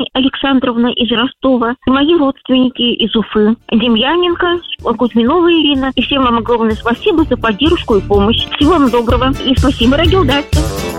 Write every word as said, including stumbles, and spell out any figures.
Александровна из Ростова, мои родственники из Уфы, Демьяненко, Кузьминова Ирина. И всем вам огромное спасибо за поддержку и помощь. Всего вам доброго и спасибо, радиоудачи.